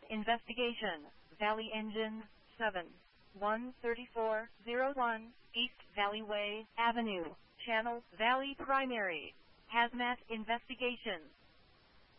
investigation. Valley Engine 7-1-3401, East Valley Way Avenue, Channel Valley Primary. Hazmat investigation.